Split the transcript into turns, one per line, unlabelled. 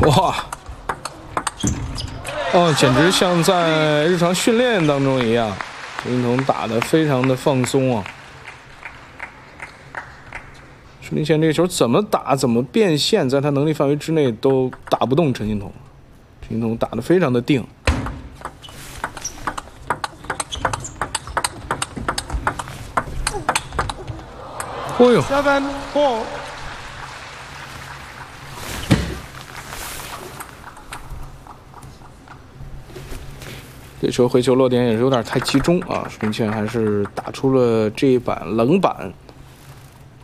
哇！哦，简直像在日常训练当中一样，陈金童打得非常的放松啊。孙林宪这个球怎么打怎么变线，在他能力范围之内都打不动陈金童。陈金童打得非常的定。哦呦！
7-4。
这球回球落点也是有点太集中啊，孙林宪还是打出了这一板冷板。